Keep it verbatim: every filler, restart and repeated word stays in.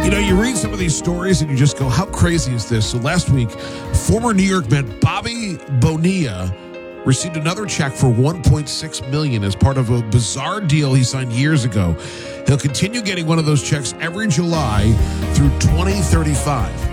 You know, you read some of these stories and you just go, how crazy is this? So last week, former New York Met Bobby Bonilla received another check for one point six million dollars as part of a bizarre deal he signed years ago. He'll continue getting one of those checks every July through twenty thirty-five.